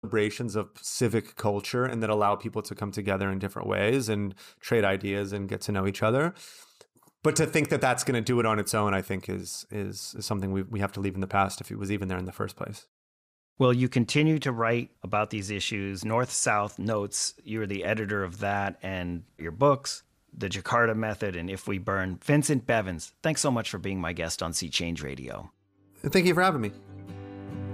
celebrations of civic culture and that allow people to come together in different ways and trade ideas and get to know each other. But to think that that's going to do it on its own, I think is something we have to leave in the past if it was even there in the first place. Well, you continue to write about these issues. North-South Notes, you're the editor of that, and your books, The Jakarta Method and If We Burn. Vincent Bevins, thanks so much for being my guest on Sea Change Radio. Thank you for having me.